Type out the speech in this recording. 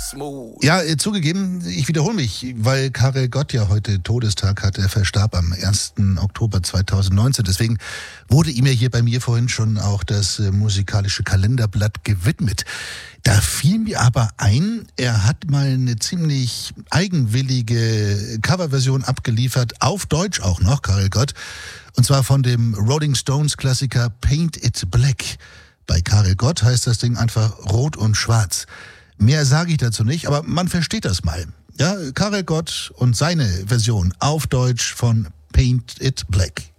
Ja, zugegeben, ich wiederhole mich, weil Karel Gott ja heute Todestag hat. Er verstarb am 1. Oktober 2019. Deswegen wurde ihm ja hier bei mir vorhin schon auch das musikalische Kalenderblatt gewidmet. Da fiel mir aber ein, er hat mal eine ziemlich eigenwillige Coverversion abgeliefert, auf Deutsch auch noch, Karel Gott. Und zwar von dem Rolling Stones Klassiker Paint It Black. Bei Karel Gott heißt das Ding einfach Rot und Schwarz. Mehr sage ich dazu nicht, aber man versteht das mal. Ja, Karel Gott und seine Version auf Deutsch von Paint It Black.